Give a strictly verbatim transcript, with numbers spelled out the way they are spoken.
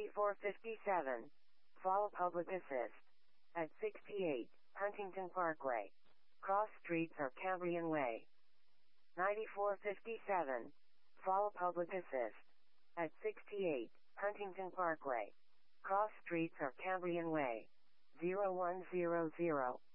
ninety-four fifty-seven. Follow public assist. At sixty-eight, Huntington Parkway. Cross streets are Cambrian Way. ninety-four fifty-seven. Follow public assist. At sixty-eight, Huntington Parkway. Cross streets are Cambrian Way. zero one zero zero.